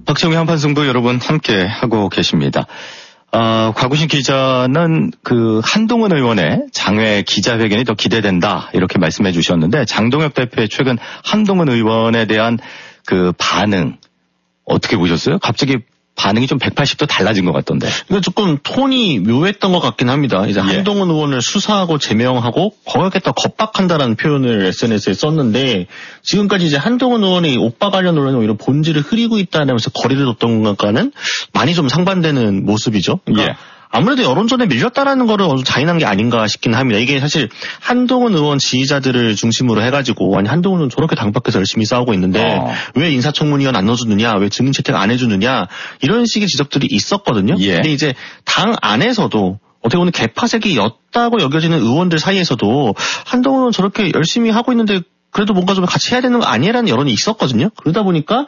박정희 한판승부 여러분 함께 하고 계십니다. 곽우신 기자는 그 한동훈 의원의 장외 기자회견이 더 기대된다 이렇게 말씀해 주셨는데 장동혁 대표의 최근 한동훈 의원에 대한 그 반응 어떻게 보셨어요? 갑자기 반응이 좀 180도 달라진 것 같던데. 이거 조금 톤이 묘했던 것 같긴 합니다. 이제 한동훈 의원을 수사하고 제명하고 거기에다 겁박한다라는 표현을 SNS에 썼는데 지금까지 이제 한동훈 의원이 오빠 관련 논란이 오히려 본질을 흐리고 있다면서 거리를 뒀던 것과는 많이 좀 상반되는 모습이죠. 그러니까 아무래도 여론전에 밀렸다라는 거를 어느 잔인한 게 아닌가 싶긴 합니다. 이게 사실 한동훈 의원 지지자들을 중심으로 해가지고 아니 한동훈은 저렇게 당 밖에서 열심히 싸우고 있는데 왜 인사청문위원 안 넣어주느냐, 왜 증인 채택 안 해주느냐 이런 식의 지적들이 있었거든요. 근데 이제 당 안에서도 어떻게 보면 개파색이였다고 여겨지는 의원들 사이에서도 한동훈은 저렇게 열심히 하고 있는데 그래도 뭔가 좀 같이 해야 되는 거 아니라는 여론이 있었거든요. 그러다 보니까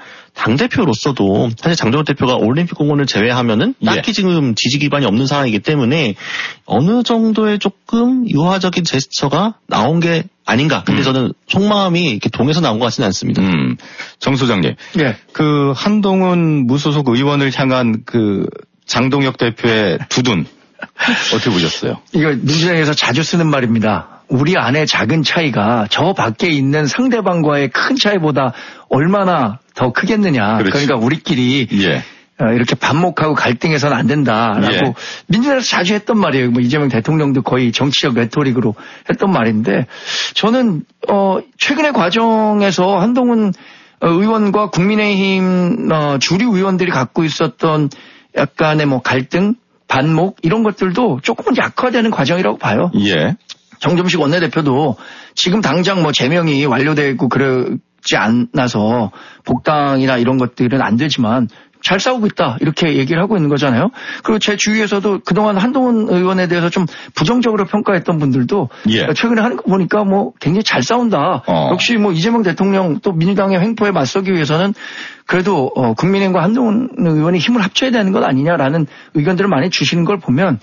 당대표로서도 사실 장동혁 대표가 올림픽 공헌을 제외하면은 딱히 지금 지지 기반이 없는 상황이기 때문에 어느 정도의 조금 유화적인 제스처가 나온 게 아닌가. 근데 저는 속마음이 이렇게 동해서 나온 것 같지는 않습니다. 정 소장님. 그 한동훈 무소속 의원을 향한 그 장동혁 대표의 두둔 어떻게 보셨어요? 이거 민주당에서 자주 쓰는 말입니다. 우리 안에 작은 차이가 저 밖에 있는 상대방과의 큰 차이보다 얼마나 더 크겠느냐. 그러니까 우리끼리 이렇게 반목하고 갈등해서는 안 된다라고 민주당에서 자주 했던 말이에요. 뭐 이재명 대통령도 거의 정치적 레토릭으로 했던 말인데 저는 최근의 과정에서 한동훈 의원과 국민의힘 주류 의원들이 갖고 있었던 약간의 뭐 갈등, 반목 이런 것들도 조금은 약화되는 과정이라고 봐요. 정점식 원내대표도 지금 당장 뭐 제명이 완료되고 그러지 않아서 복당이나 이런 것들은 안 되지만 잘 싸우고 있다 이렇게 얘기를 하고 있는 거잖아요. 그리고 제 주위에서도 그동안 한동훈 의원에 대해서 좀 부정적으로 평가했던 분들도 최근에 하는 거 보니까 뭐 굉장히 잘 싸운다. 역시 뭐 이재명 대통령 또 민주당의 횡포에 맞서기 위해서는 그래도 국민의힘과 한동훈 의원이 힘을 합쳐야 되는 것 아니냐라는 의견들을 많이 주시는 걸 보면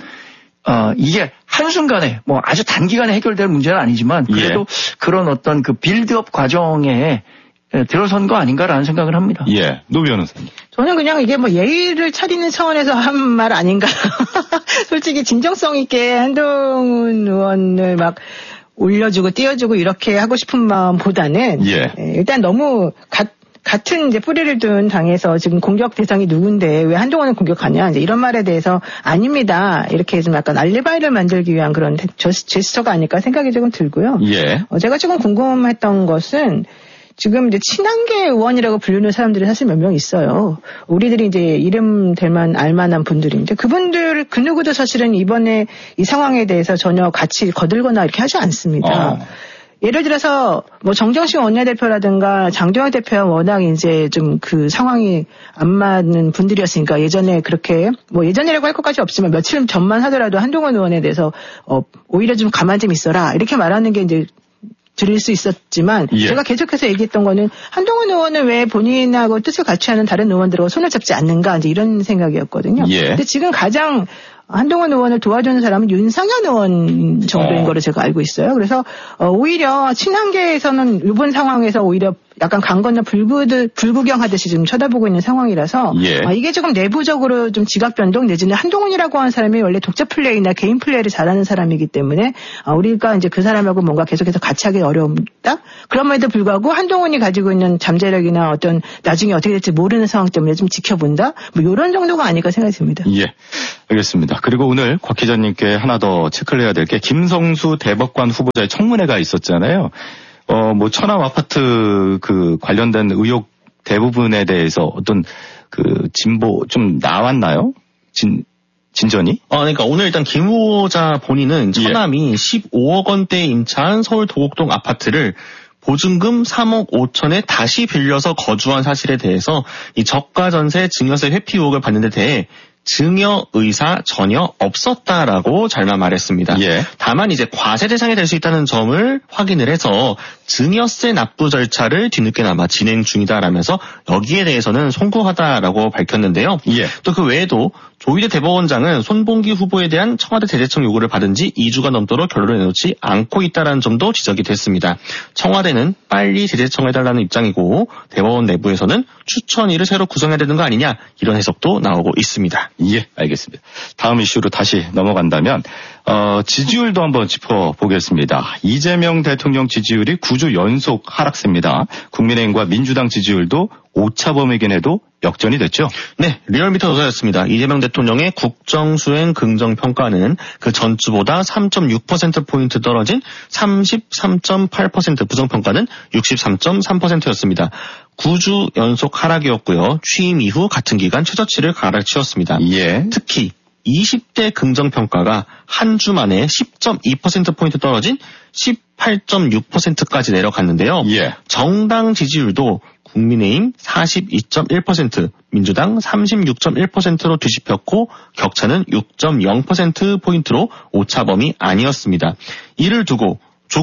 이게 한순간에 뭐 아주 단기간에 해결될 문제는 아니지만 그래도 그런 어떤 그 빌드업 과정에 들어선 거 아닌가라는 생각을 합니다. 노 변호사님. 저는 그냥 이게 뭐 예의를 차리는 차원에서 한 말 아닌가. 솔직히 진정성 있게 한동훈 의원을 막 올려주고 띄워주고 이렇게 하고 싶은 마음보다는 일단 너무 같은 이제 뿌리를 둔 당에서 지금 공격 대상이 누군데 왜 한동훈을 공격하냐 이제 이런 말에 대해서 아닙니다. 이렇게 좀 약간 알리바이를 만들기 위한 그런 제스처가 아닐까 생각이 조금 들고요. 제가 조금 궁금했던 것은 지금 이제 친한계 의원이라고 부르는 사람들이 사실 몇 명 있어요. 우리들이 이제 이름 댈만 알만한 분들인데 그분들 그 누구도 사실은 이번에 이 상황에 대해서 전혀 같이 거들거나 이렇게 하지 않습니다. 예를 들어서 뭐 정정식 원내대표라든가 장동혁 대표와 워낙 이제 좀 그 상황이 안 맞는 분들이었으니까 예전에 그렇게 뭐 예전이라고 할 것까지 없지만 며칠 전만 하더라도 한동훈 의원에 대해서 오히려 좀 가만 좀 있어라 이렇게 말하는 게 이제 들을 수 있었지만 제가 계속해서 얘기했던 거는 한동훈 의원은 왜 본인하고 뜻을 같이 하는 다른 의원들하고 손을 잡지 않는가 이제 이런 생각이었거든요. 근데 지금 가장 한동훈 의원을 도와주는 사람은 윤상현 의원 정도인 거로 제가 알고 있어요. 그래서 오히려 친한계에서는 이번 상황에서 오히려 약간 강 건너 불구경하듯이 지금 쳐다보고 있는 상황이라서 이게 조금 내부적으로 좀 지각 변동 내지는 한동훈이라고 하는 사람이 원래 독자 플레이나 개인 플레이를 잘하는 사람이기 때문에 우리가 이제 그 사람하고 뭔가 계속해서 같이 하기 어려움다. 그럼에도 불구하고 한동훈이 가지고 있는 잠재력이나 어떤 나중에 어떻게 될지 모르는 상황 때문에 좀 지켜본다. 뭐 이런 정도가 아닐까 생각이 듭니다. 알겠습니다. 그리고 오늘 곽 기자님께 하나 더 체크를 해야 될 게 김성수 대법관 후보자의 청문회가 있었잖아요. 뭐 천암 아파트 그 관련된 의혹 대부분에 대해서 어떤 그 진보 좀 나왔나요? 진전이? 그러니까 오늘 일단 김 후보자 본인은 천암이 15억 원대에 임차한 서울 도곡동 아파트를 보증금 3억 5천에 다시 빌려서 거주한 사실에 대해서 이 저가 전세 증여세 회피 의혹을 받는 데 대해 증여 의사 전혀 없었다라고 잘만 말했습니다. 예. 다만 이제 과세 대상이 될 수 있다는 점을 확인을 해서 증여세 납부 절차를 뒤늦게나마 진행 중이다라면서 여기에 대해서는 송구하다라고 밝혔는데요. 예. 또 그 외에도 조희대 대법원장은 손봉기 후보에 대한 청와대 대대청 요구를 받은 지 2주가 넘도록 결론을 내놓지 않고 있다는 점도 지적이 됐습니다. 청와대는 빨리 대대청해달라는 입장이고 대법원 내부에서는 추천위를 새로 구성해야 되는 거 아니냐 이런 해석도 나오고 있습니다. 예, 알겠습니다. 다음 이슈로 다시 넘어간다면 지지율도 한번 짚어보겠습니다. 이재명 대통령 지지율이 9주 연속 하락세입니다. 국민의힘과 민주당 지지율도 오차범위긴 해도 역전이 됐죠? 네, 리얼미터 조사였습니다. 이재명 대통령의 국정수행 긍정평가는 그 전주보다 3.6%포인트 떨어진 33.8%, 부정평가는 63.3%였습니다. 9주 연속 하락이었고요. 취임 이후 같은 기간 최저치를 갈아치웠습니다. 예. 특히 20대 긍정평가가 한 주 만에 10.2%포인트 떨어진 18.6%까지 내려갔는데요. 예. 정당 지지율도 국민의힘 42.1%, 민주당 36.1%로 뒤집혔고 격차는 6.0%포인트로 오차범위 아니었습니다. 이를 두고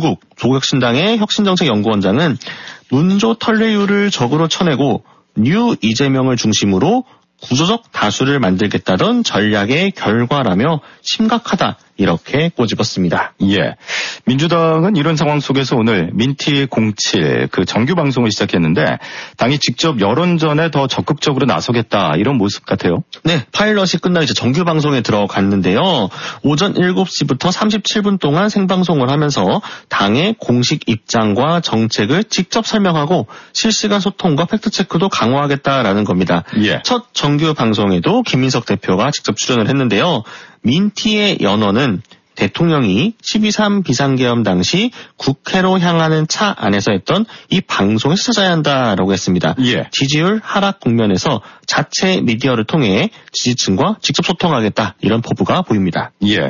조국혁신당의 혁신정책연구원장은 문조 털레유를 적으로 쳐내고 뉴 이재명을 중심으로 구조적 다수를 만들겠다던 전략의 결과라며 심각하다 이렇게 꼬집었습니다. 예. 민주당은 이런 상황 속에서 오늘 민티 07 그 정규 방송을 시작했는데 당이 직접 여론전에 더 적극적으로 나서겠다 이런 모습 같아요. 네. 파일럿이 끝나 이제 정규 방송에 들어갔는데요. 오전 7시부터 37분 동안 생방송을 하면서 당의 공식 입장과 정책을 직접 설명하고 실시간 소통과 팩트체크도 강화하겠다라는 겁니다. 예. 첫 정규 방송에도 김민석 대표가 직접 출연을 했는데요. 민티의 연원은 대통령이 12.3 비상계엄 당시 국회로 향하는 차 안에서 했던 이 방송에서 찾아야 한다라고 했습니다. 예. 지지율 하락 국면에서 자체 미디어를 통해 지지층과 직접 소통하겠다 이런 포부가 보입니다. 예.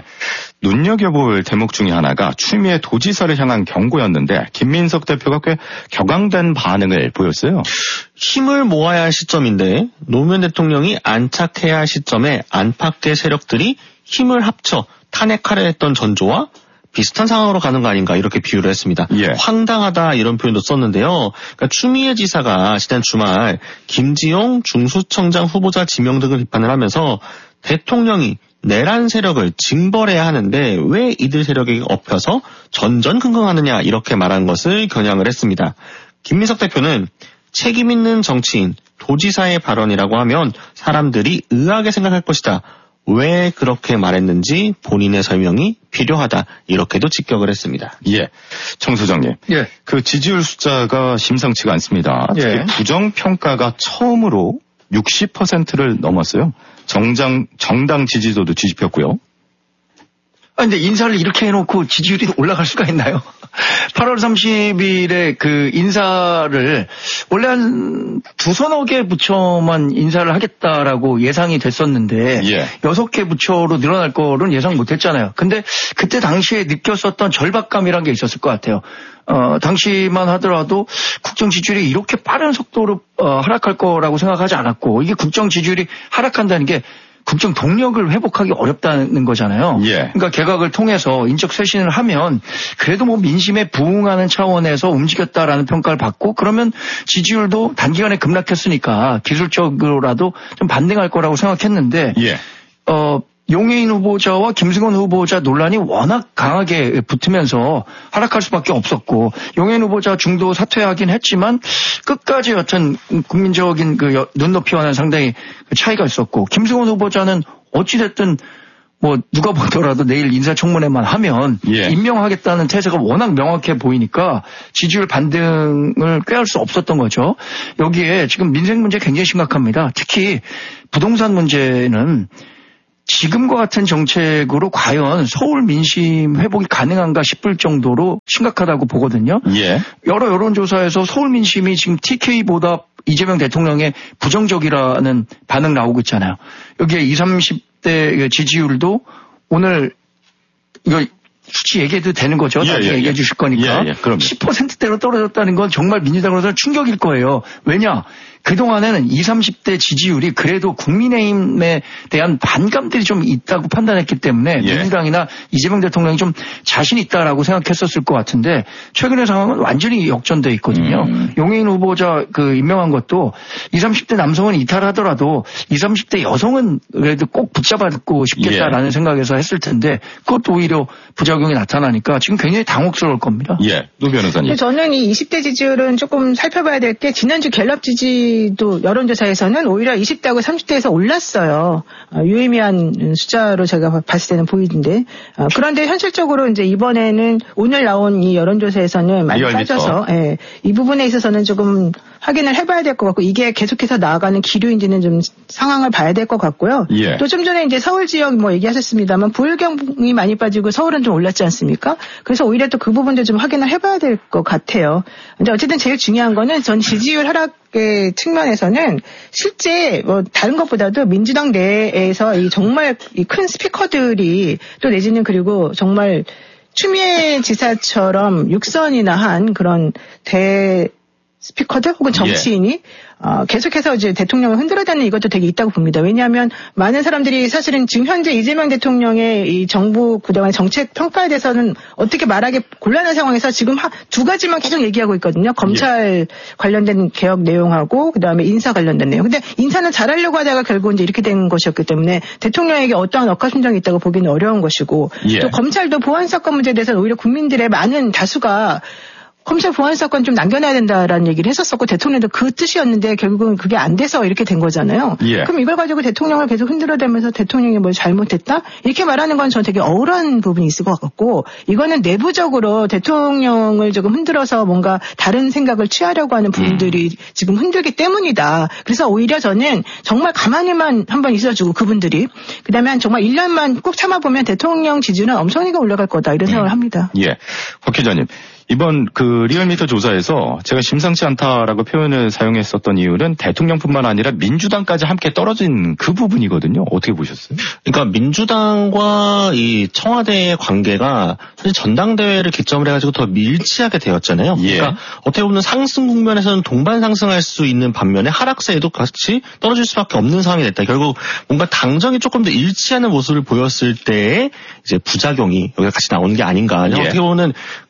눈여겨볼 대목 중에 하나가 추미애 도지사를 향한 경고였는데 김민석 대표가 꽤 격앙된 반응을 보였어요. 힘을 모아야 할 시점인데 노무현 대통령이 안착해야 할 시점에 안팎의 세력들이 힘을 합쳐 탄핵하려 했던 전조와 비슷한 상황으로 가는 거 아닌가 이렇게 비유를 했습니다. 예. 황당하다 이런 표현도 썼는데요. 그러니까 추미애 지사가 지난 주말 김지용 중수청장 후보자 지명 등을 비판을 하면서 대통령이 내란 세력을 징벌해야 하는데 왜 이들 세력에게 엎혀서 전전긍긍하느냐 이렇게 말한 것을 겨냥을 했습니다. 김민석 대표는 책임 있는 정치인 도지사의 발언이라고 하면 사람들이 의아하게 생각할 것이다. 왜 그렇게 말했는지 본인의 설명이 필요하다. 이렇게도 직격을 했습니다. 예. 정 소장님. 예. 그 지지율 숫자가 심상치가 않습니다. 예. 부정평가가 처음으로 60%를 넘었어요. 정당 지지도도 뒤집혔고요. 근데 인사를 이렇게 해놓고 지지율이 올라갈 수가 있나요? 8월 30일에 그 인사를 원래 한 두서너 개 부처만 인사를 하겠다라고 예상이 됐었는데 예. 6개 부처로 늘어날 거는 예상 못했잖아요. 근데 그때 당시에 느꼈었던 절박감이란 게 있었을 것 같아요. 당시만 하더라도 국정 지지율이 이렇게 빠른 속도로 하락할 거라고 생각하지 않았고 이게 국정 지지율이 하락한다는 게 국정 동력을 회복하기 어렵다는 거잖아요. 예. 그러니까 개각을 통해서 인적 쇄신을 하면 그래도 뭐 민심에 부응하는 차원에서 움직였다라는 평가를 받고 그러면 지지율도 단기간에 급락했으니까 기술적으로라도 좀 반등할 거라고 생각했는데 예. 용해인 후보자와 김승원 후보자 논란이 워낙 강하게 붙으면서 하락할 수밖에 없었고 용해인 후보자 중도 사퇴하긴 했지만 끝까지 여튼 국민적인 그 눈높이와는 상당히 차이가 있었고 김승원 후보자는 어찌됐든 뭐 누가 보더라도 내일 인사청문회만 하면 예. 임명하겠다는 태세가 워낙 명확해 보이니까 지지율 반등을 꾀할 수 없었던 거죠. 여기에 지금 민생 문제 굉장히 심각합니다. 특히 부동산 문제는 지금과 같은 정책으로 과연 서울 민심 회복이 가능한가 싶을 정도로 심각하다고 보거든요. 예. 여러 여론조사에서 서울 민심이 지금 TK보다 이재명 대통령의 부정적이라는 반응 나오고 있잖아요. 여기에 20, 30대 지지율도 오늘 이거 수치 얘기해도 되는 거죠. 나중에 얘기해 주실 거니까. 10%대로 떨어졌다는 건 정말 민주당으로서는 충격일 거예요. 왜냐? 그동안에는 20, 30대 지지율이 그래도 국민의힘에 대한 반감들이 좀 있다고 판단했기 때문에 민주당이나 이재명 대통령이 좀 자신 있다라고 생각했었을 것 같은데 최근의 상황은 완전히 역전돼 있거든요. 용해인 후보자 임명한 것도 20, 30대 남성은 이탈하더라도 20, 30대 여성은 그래도 꼭 붙잡아듣고 싶겠다라는 생각에서 했을 텐데 그것도 오히려 부작용이 나타나니까 지금 굉장히 당혹스러울 겁니다. 예, 노 변호사님. 저는 이 20대 지지율은 조금 살펴봐야 될 게 지난주 갤럽 지지도 여론조사에서는 오히려 20대하고 30대에서 올랐어요. 유의미한 숫자로 제가 봤을 때는 보이던데. 그런데 현실적으로 이제 이번에는 오늘 나온 이 여론조사에서는 많이 빠져서 이 부분에 있어서는 조금 확인을 해봐야 될 것 같고 이게 계속해서 나아가는 기류인지는 좀 상황을 봐야 될 것 같고요. 또 좀 전에 이제 서울 지역 얘기하셨습니다만 부울경이 많이 빠지고 서울은 좀 올랐지 않습니까? 그래서 오히려 또 그 부분도 좀 확인을 해봐야 될 것 같아요. 근데 어쨌든 제일 중요한 거는 전 지지율 하락의 측면에서는 실제 다른 것보다도 민주당 내에서 이 정말 이 큰 스피커들이 또 내지는 그리고 정말 추미애 지사처럼 육선이나 한 그런 스피커들 혹은 정치인이 계속해서 이제 대통령을 흔들어대는 이것도 되게 있다고 봅니다. 왜냐하면 많은 사람들이 사실은 지금 현재 이재명 대통령의 이 정부 그동안 정책 평가에 대해서는 어떻게 말하기 곤란한 상황에서 지금 두 가지만 계속 얘기하고 있거든요. 검찰 관련된 개혁 내용하고 그다음에 인사 관련된 내용. 근데 인사는 잘하려고 하다가 결국 이제 이렇게 된 것이었기 때문에 대통령에게 어떠한 억하심정이 있다고 보기는 어려운 것이고 또 검찰도 보안 사건 문제에 대해서는 오히려 국민들의 많은 다수가 검찰 보안 사건 좀 남겨놔야 된다라는 얘기를 했었었고 대통령도 그 뜻이었는데 결국은 그게 안 돼서 이렇게 된 거잖아요. 그럼 이걸 가지고 대통령을 계속 흔들어대면서 대통령이 뭘 잘못했다? 이렇게 말하는 건 저는 되게 억울한 부분이 있을 것 같고 이거는 내부적으로 대통령을 조금 흔들어서 뭔가 다른 생각을 취하려고 하는 부분들이 지금 흔들기 때문이다. 그래서 오히려 저는 정말 가만히만 한번 있어주고 그분들이 그다음에 한 정말 1년만 꼭 참아보면 대통령 지지율은 엄청나게 올라갈 거다 이런 생각을 합니다. 예, 박 기자님. 이번 리얼미터 조사에서 제가 심상치 않다라고 표현을 사용했었던 이유는 대통령뿐만 아니라 민주당까지 함께 떨어진 그 부분이거든요. 어떻게 보셨어요? 그러니까 민주당과 이 청와대의 관계가 사실 전당대회를 기점으로 해가지고 더 밀치하게 되었잖아요. 그러니까 어떻게 보면 상승 국면에서는 동반 상승할 수 있는 반면에 하락세에도 같이 떨어질 수밖에 없는 상황이 됐다. 결국 뭔가 당정이 조금 더 일치하는 모습을 보였을 때에 이제 부작용이 여기가 같이 나오는 게 아닌가. 어떻게 보면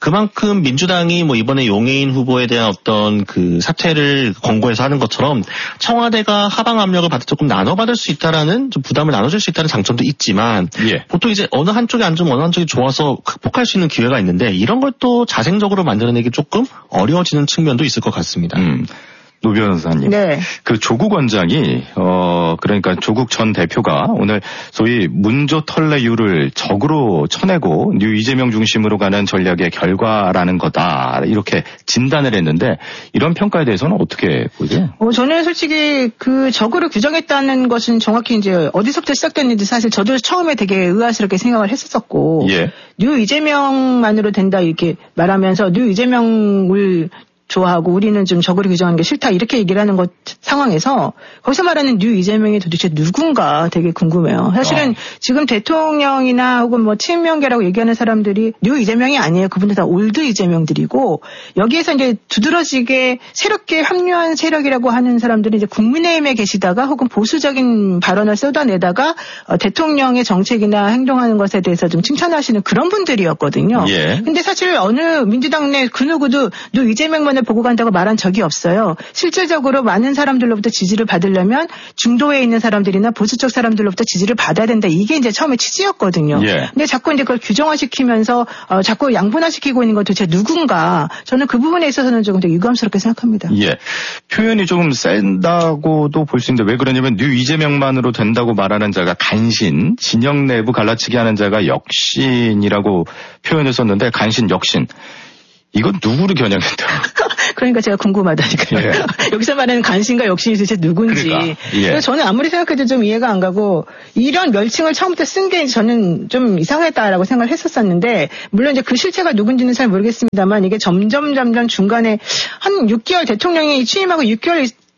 그만큼 민주당이 이번에 용해인 후보에 대한 어떤 그 사퇴를 권고해서 하는 것처럼 청와대가 하방 압력을 받을 조금 나눠받을 수 있다라는 좀 부담을 나눠줄 수 있다는 장점도 있지만 보통 이제 어느 한쪽이 안 좋으면 어느 한쪽이 좋아서 극복할 수 있는 기회가 있는데 이런 걸 또 자생적으로 만들어내기 조금 어려워지는 측면도 있을 것 같습니다. 노 변호사님. 네. 그 조국 원장이 그러니까 조국 전 대표가 오늘 소위 문조털레유를 적으로 쳐내고 뉴 이재명 중심으로 가는 전략의 결과라는 거다 이렇게 진단을 했는데 이런 평가에 대해서는 어떻게 보세요? 저는 솔직히 그 적으로 규정했다는 것은 정확히 이제 어디서부터 시작됐는지 사실 저도 처음에 되게 의아스럽게 생각을 했었었고 뉴 이재명만으로 된다 이렇게 말하면서 뉴 이재명을 좋아하고 우리는 좀 적으로 규정하는 게 싫다 이렇게 얘기를 하는 것 상황에서 거기서 말하는 뉴 이재명이 도대체 누군가 되게 궁금해요. 사실은 지금 대통령이나 혹은 친명계라고 얘기하는 사람들이 뉴 이재명이 아니에요. 그분들 다 올드 이재명들이고 여기에서 이제 두드러지게 새롭게 합류한 세력이라고 하는 사람들이 이제 국민의힘에 계시다가 혹은 보수적인 발언을 쏟아내다가 대통령의 정책이나 행동하는 것에 대해서 좀 칭찬하시는 그런 분들이었거든요. 근데 사실 어느 민주당 내 그 누구도 뉴 이재명만 보고 간다고 말한 적이 없어요. 실질적으로 많은 사람들로부터 지지를 받으려면 중도에 있는 사람들이나 보수 쪽 사람들로부터 지지를 받아야 된다. 이게 이제 처음에 취지였거든요. 근데 자꾸 이제 그걸 규정화시키면서 자꾸 양분화시키고 있는 것 도대체 누군가 저는 그 부분에 있어서는 조금 되게 유감스럽게 생각합니다. 표현이 조금 센다고도 볼 수 있는데 왜 그러냐면 뉴 이재명만으로 된다고 말하는 자가 간신, 진영 내부 갈라치기 하는 자가 역신이라고 표현을 썼는데 간신, 역신. 이건 누구를 겨냥했다? 그러니까 제가 궁금하다니까요. 여기서 말하는 간신과 역신이 도대체 누군지. 그러니까. 저는 아무리 생각해도 좀 이해가 안 가고 이런 멸칭을 처음부터 쓴 게 저는 좀 이상했다라고 생각을 했었었는데 물론 이제 그 실체가 누군지는 잘 모르겠습니다만 이게 점점 중간에 한 6개월 대통령이 취임하고 6개월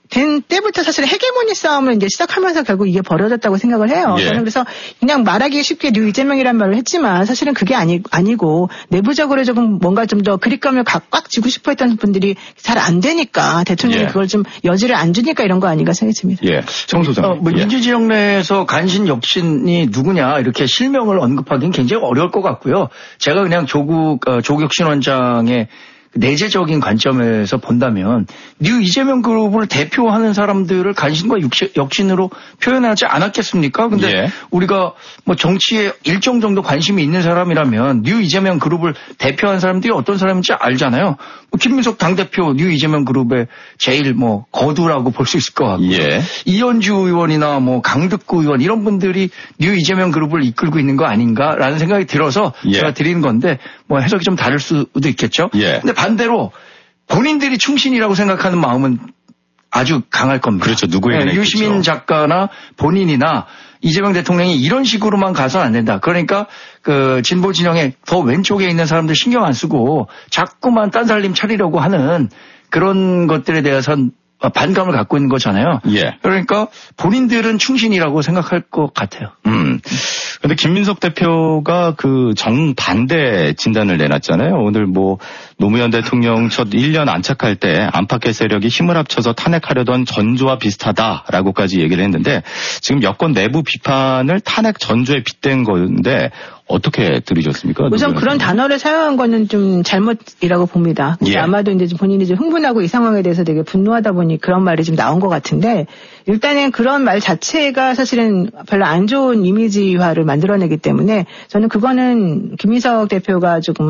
된 때부터 사실 헤게모니 싸움을 이제 시작하면서 결국 이게 벌어졌다고 생각을 해요. 예. 저는 그래서 그냥 말하기 쉽게 류 이재명이란 말을 했지만 사실은 그게 아니고 내부적으로 조금 뭔가 좀 더 그립감을 꽉 쥐고 싶어 했던 분들이 잘 안 되니까 대통령이 예. 그걸 좀 여지를 안 주니까 이런 거 아닌가 생각이 듭니다. 예. 정 소장. 뭐 민주진영 내에서 간신 혁신이 누구냐 이렇게 실명을 언급하기는 굉장히 어려울 것 같고요. 제가 그냥 조국혁신 원장의 내재적인 관점에서 본다면 뉴 이재명 그룹을 대표하는 사람들을 간신과 역신으로 표현하지 않았겠습니까? 근데 예. 우리가 뭐 정치에 일정 정도 관심이 있는 사람이라면 뉴 이재명 그룹을 대표하는 사람들이 어떤 사람인지 알잖아요. 뭐 김민석 당대표 뉴 이재명 그룹의 제일 뭐 거두라고 볼 수 있을 것 같고요. 예. 이현주 의원이나 뭐 강득구 의원 이런 분들이 뉴 이재명 그룹을 이끌고 있는 거 아닌가라는 생각이 들어서 예. 제가 드리는 건데 뭐 해석이 좀 다를 수도 있겠죠. 예. 근데 반대로 본인들이 충신이라고 생각하는 마음은 아주 강할 겁니다. 그렇죠. 누구에게나 유시민 있겠죠. 작가나 본인이나 이재명 대통령이 이런 식으로만 가서는 안 된다. 그러니까 그 진보 진영의 더 왼쪽에 있는 사람들 신경 안 쓰고 자꾸만 딴살림 차리려고 하는 그런 것들에 대해서는 반감을 갖고 있는 거잖아요. 예. 그러니까 본인들은 충신이라고 생각할 것 같아요. 근데 김민석 대표가 그 정반대 진단을 내놨잖아요. 오늘 뭐 노무현 대통령 첫 1년 안착할 때 안팎의 세력이 힘을 합쳐서 탄핵하려던 전조와 비슷하다라고까지 얘기를 했는데 지금 여권 내부 비판을 탄핵 전조에 빗댄 건데 어떻게 들으셨습니까? 우선 그런 단어를 사용한 거는 좀 잘못이라고 봅니다. 예. 아마도 이제 본인이 좀 흥분하고 이 상황에 대해서 되게 분노하다 보니 그런 말이 좀 나온 것 같은데 일단은 그런 말 자체가 사실은 별로 안 좋은 이미지화를 만들어내기 때문에 저는 그거는 김민석 대표가 조금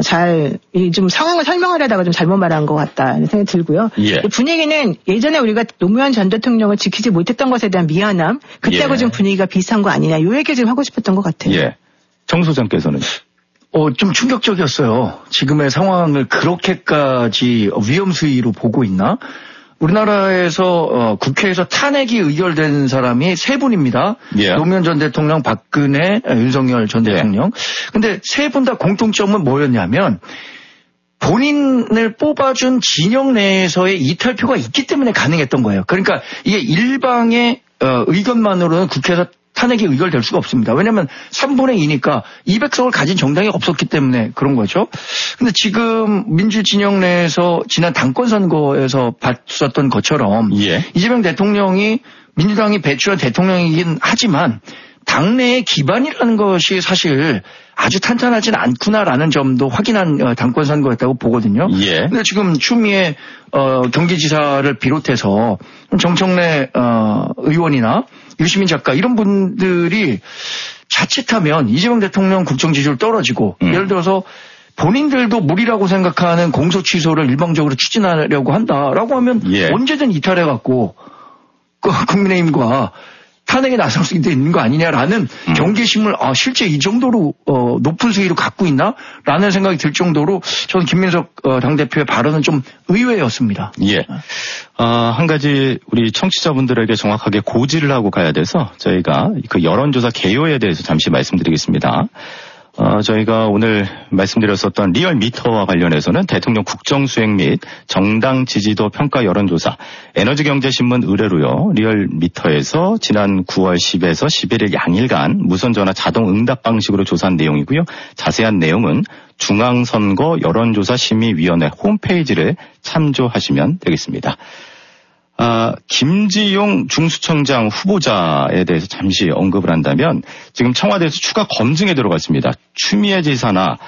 좀 상황을 설명하려다가 좀 잘못 말한 것 같다는 생각이 들고요. 예. 분위기는 예전에 우리가 노무현 전 대통령을 지키지 못했던 것에 대한 미안함 그때하고 예. 좀 분위기가 비슷한 거 아니냐 요 얘기 좀 하고 싶었던 것 같아요. 예. 정 소장께서는 좀 충격적이었어요. 지금의 상황을 그렇게까지 위험수위로 보고 있나? 우리나라에서 국회에서 탄핵이 의결된 사람이 세 분입니다. 예. 노무현 전 대통령, 박근혜, 윤석열 전 대통령. 근데 세 분 다 공통점은 뭐였냐면 본인을 뽑아준 진영 내에서의 이탈표가 있기 때문에 가능했던 거예요. 그러니까 이게 일방의 의견만으로는 국회에서 탄핵이 의결될 수가 없습니다. 왜냐하면 3분의 2니까 200석을 가진 정당이 없었기 때문에 그런 거죠. 근데 지금 민주진영 내에서 지난 당권 선거에서 봤었던 것처럼 예. 이재명 대통령이 민주당이 배출한 대통령이긴 하지만 당내의 기반이라는 것이 사실 아주 탄탄하진 않구나라는 점도 확인한 당권 선거였다고 보거든요. 예. 근데 지금 추미애 경기지사를 비롯해서 정청래 의원이나 유시민 작가 이런 분들이 자칫하면 이재명 대통령 국정 지지율 떨어지고 예를 들어서 본인들도 무리라고 생각하는 공소 취소를 일방적으로 추진하려고 한다라고 하면 예. 언제든 이탈해갖고 국민의힘과 탄핵에 나설 수 있는 거 아니냐라는 경계심을 실제 이 정도로 높은 수위로 갖고 있나라는 생각이 들 정도로 저는 김민석 당대표의 발언은 좀 의외였습니다. 예. 한 가지 우리 청취자분들에게 정확하게 고지를 하고 가야 돼서 저희가 그 여론조사 개요에 대해서 잠시 말씀드리겠습니다. 저희가 오늘 말씀드렸었던 리얼미터와 관련해서는 대통령 국정수행 및 정당 지지도 평가 여론조사 에너지경제신문 의뢰로요. 리얼미터에서 지난 9월 10에서 11일 양일간 무선전화 자동 응답 방식으로 조사한 내용이고요. 자세한 내용은 중앙선거 여론조사심의위원회 홈페이지를 참조하시면 되겠습니다. 김지용 중수청장 후보자에 대해서 잠시 언급을 한다면 지금 청와대에서 추가 검증에 들어갔습니다. 추미애 지사나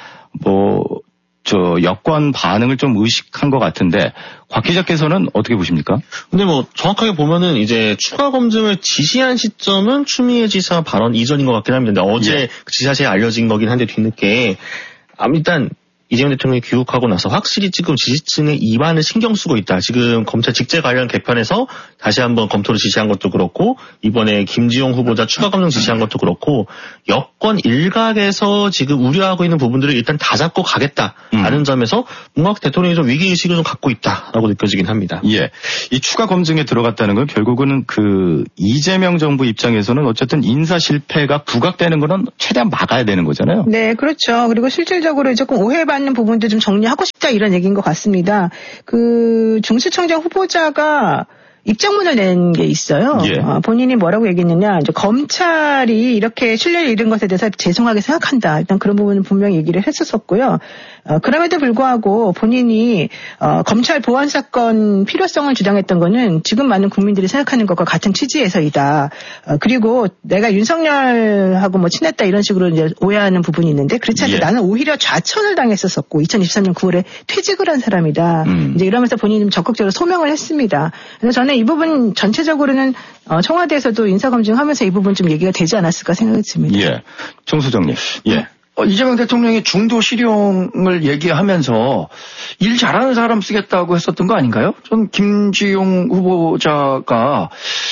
여권 반응을 좀 의식한 것 같은데 곽 기자께서는 어떻게 보십니까? 근데 정확하게 보면은 이제 추가 검증을 지시한 시점은 추미애 지사 발언 이전인 것 같긴 합니다. 근데 어제 예. 그 지사체에 알려진 거긴 한데 뒤늦게 일단 이재명 대통령이 귀국하고 나서 확실히 지금 지지층의 이반을 신경 쓰고 있다. 지금 검찰 직제 관련 개편에서 다시 한번 검토를 지시한 것도 그렇고 이번에 김지용 후보자 추가 검증 지시한 것도 그렇고 여권 일각에서 지금 우려하고 있는 부분들을 일단 다 잡고 가겠다라는 점에서 뭔가 대통령이 좀 위기의식을 좀 갖고 있다라고 느껴지긴 합니다. 예. 이 추가 검증에 들어갔다는 건 결국은 그 이재명 정부 입장에서는 어쨌든 인사 실패가 부각되는 거는 최대한 막아야 되는 거잖아요. 네, 그렇죠. 그리고 실질적으로 조금 오해받는 부분도 좀 정리하고 싶다 이런 얘기인 것 같습니다. 그 중수청장 후보자가 입장문을 낸 게 있어요. 예. 본인이 뭐라고 얘기했느냐, 이제 검찰이 이렇게 신뢰를 잃은 것에 대해서 죄송하게 생각한다. 일단 그런 부분은 분명히 얘기를 했었었고요. 그럼에도 불구하고 본인이 검찰 보안 사건 필요성을 주장했던 거는 지금 많은 국민들이 생각하는 것과 같은 취지에서이다. 그리고 내가 윤석열하고 뭐 친했다 이런 식으로 이제 오해하는 부분이 있는데 그렇지 않게 나는 오히려 좌천을 당했었었고 2023년 9월에 퇴직을 한 사람이다. 이제 이러면서 본인이 좀 적극적으로 소명을 했습니다. 그래서 저는 이 부분 전체적으로는 청와대에서도 인사검증하면서 이 부분 좀 얘기가 되지 않았을까 생각이 듭니다. 예. 정 소장님. 예. 이재명 대통령이 중도 실용을 얘기하면서 일 잘하는 사람 쓰겠다고 했었던 거 아닌가요? 전 김지용 후보자가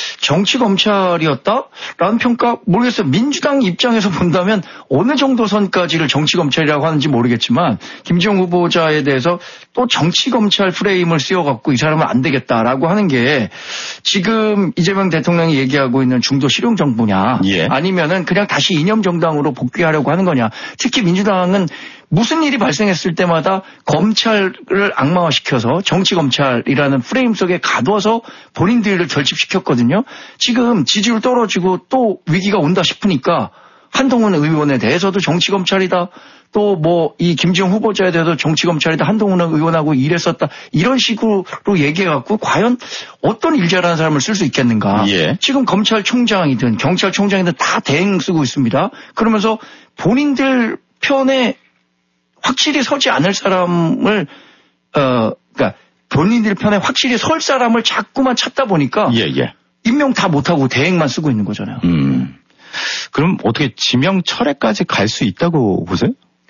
정치검찰이었다라는 평가 모르겠어요. 민주당 입장에서 본다면 어느 정도 선까지를 정치검찰이라고 하는지 모르겠지만 김지용 후보자에 대해서 또 정치검찰 프레임을 씌워갖고 이 사람은 안 되겠다라고 하는 게 지금 이재명 대통령이 얘기하고 있는 중도 실용 정부냐 아니면은 그냥 다시 이념 정당으로 복귀하려고 하는 거냐. 특히 민주당은 무슨 일이 발생했을 때마다 검찰을 악마화시켜서 정치검찰이라는 프레임 속에 가둬서 본인들을 결집시켰거든요. 지금 지지율 떨어지고 또 위기가 온다 싶으니까 한동훈 의원에 대해서도 정치검찰이다. 또 뭐 이 김지용 후보자에 대해서 정치검찰이다. 한동훈 의원하고 일했었다. 이런 식으로 얘기해갖고 과연 어떤 일 잘하는 사람을 쓸 수 있겠는가. 지금 검찰총장이든 경찰총장이든 다 대행 쓰고 있습니다. 그러면서 본인들 편에 확실히 서지 않을 사람을 그러니까 본인들 편에 확실히 설 사람을 자꾸만 찾다 보니까 임명 다 못하고 대행만 쓰고 있는 거잖아요. 그럼 어떻게 지명 철회까지 갈 수 있다고 보세요?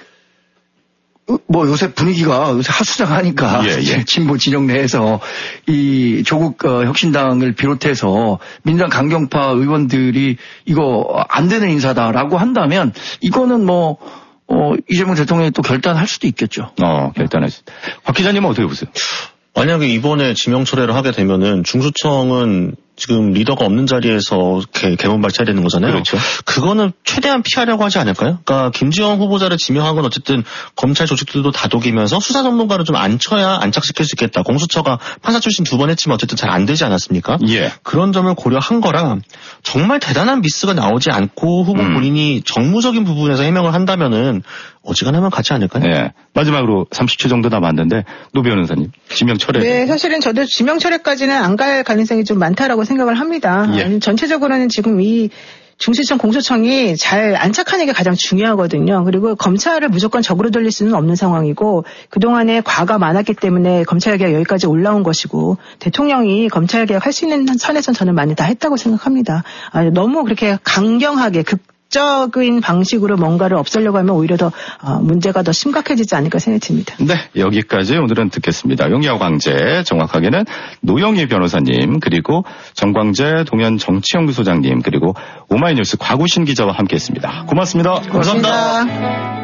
뭐 요새 분위기가 요새 하수장하니까 진보 진영 내에서 이 조국 혁신당을 비롯해서 민주당 강경파 의원들이 이거 안 되는 인사다라고 한다면 이거는 뭐 이재명 대통령이 또 결단할 수도 있겠죠. 결단할 수. 박 기자님은 어떻게 보세요? 만약에 이번에 지명 철회를 하게 되면은 중수청은 지금 리더가 없는 자리에서 개문 발차야 되는 거잖아요. 그렇죠. 그거는 최대한 피하려고 하지 않을까요? 그러니까 김지영 후보자를 지명한 건 어쨌든 검찰 조직들도 다독이면서 수사 전문가를 좀 앉혀야 안착시킬 수 있겠다. 공수처가 판사 출신 2번 했지만 어쨌든 잘 안 되지 않았습니까? 그런 점을 고려한 거라 정말 대단한 미스가 나오지 않고 후보 본인이 정무적인 부분에서 해명을 한다면은 어지간하면 가지 않을까요? 마지막으로 30초 정도 남았는데 노 변호사님 지명 철회. 네, 사실은 저도 지명 철회까지는 안 갈 가능성이 좀 많다라고 생각을 합니다. 전체적으로는 지금 이 중수청 공수청이 잘 안착하는 게 가장 중요하거든요. 그리고 검찰을 무조건 적으로 돌릴 수는 없는 상황이고 그동안에 과가 많았기 때문에 검찰개혁 여기까지 올라온 것이고 대통령이 검찰개혁 할 수 있는 선에선 저는 많이 다 했다고 생각합니다. 너무 그렇게 강경하게 적인 방식으로 뭔가를 없애려고 하면 오히려 더 문제가 더 심각해지지 않을까 생각이 듭니다. 네, 여기까지 오늘은 듣겠습니다. 용야광재, 정확하게는 노영희 변호사님, 그리고 정광재 동현정치연구소장님, 그리고 오마이뉴스 곽우신 기자와 함께했습니다. 고맙습니다. 감사합니다.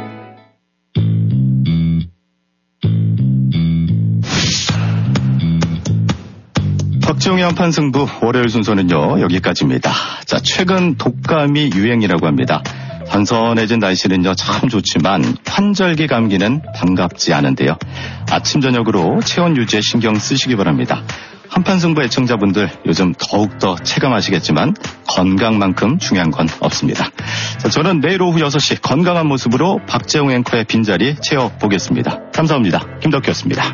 박지용의 한판 승부 월요일 순서는요 여기까지입니다. 자, 최근 독감이 유행이라고 합니다. 선선해진 날씨는요 참 좋지만 환절기 감기는 반갑지 않은데요. 아침 저녁으로 체온 유지에 신경 쓰시기 바랍니다. 한판 승부 애청자분들 요즘 더욱더 체감하시겠지만 건강만큼 중요한 건 없습니다. 자, 저는 내일 오후 6시 건강한 모습으로 박재용 앵커의 빈자리 채워보겠습니다. 감사합니다. 김덕기였습니다.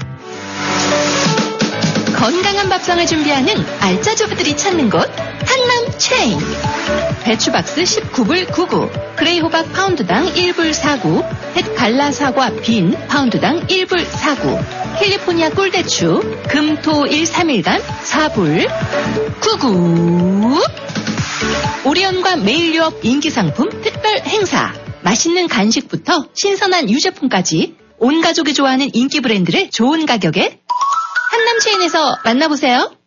건강한 밥상을 준비하는 알짜주부들이 찾는 곳 한남체인. 배추박스 19불 99, 그레이 호박 파운드당 1불 49, 햇 갈라 사과 빈 파운드당 1불 49, 캘리포니아 꿀대추 금토 131간 4불 99. 오리온과 매일 유업 인기상품 특별 행사. 맛있는 간식부터 신선한 유제품까지 온 가족이 좋아하는 인기 브랜드를 좋은 가격에 한남체인에서 만나보세요.